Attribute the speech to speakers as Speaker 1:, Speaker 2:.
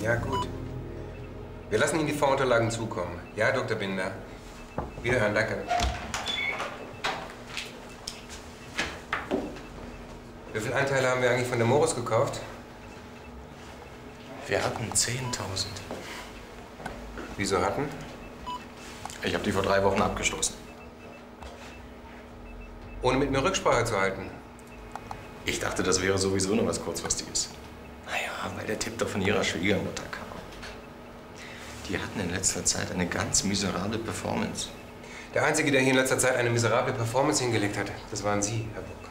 Speaker 1: Ja, gut. Wir lassen Ihnen die Vorunterlagen zukommen. Ja, Dr. Binder. Wiederhören, danke. Wie viele Anteile haben wir eigentlich von der Morus gekauft?
Speaker 2: Wir hatten 10.000.
Speaker 1: Wieso hatten?
Speaker 2: Ich habe die vor 3 Wochen abgestoßen.
Speaker 1: Ohne mit mir Rücksprache zu halten.
Speaker 2: Ich dachte, das wäre sowieso nur was Kurzfristiges. Naja, weil der Tipp doch von ihrer Schwiegermutter kam. Die hatten in letzter Zeit eine ganz miserable Performance.
Speaker 1: Der Einzige, der hier in letzter Zeit eine miserable Performance hingelegt hat, das waren Sie, Herr Buck.